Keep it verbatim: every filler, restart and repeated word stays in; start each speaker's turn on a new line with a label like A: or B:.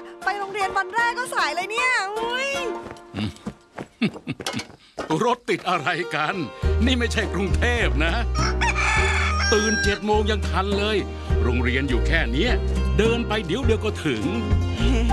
A: ไปโรงเรียนวันแรกก็สายเลยเนี่ยอุ้ย
B: รถติดอะไรกัน นี่ไม่ใช่กรุงเทพนะ ตื่นเจ็ดโมงยังทันเลย โรงเรียนอยู่แค่เนี้ยเดินไปเดี๋ยวเดียวก็ถึง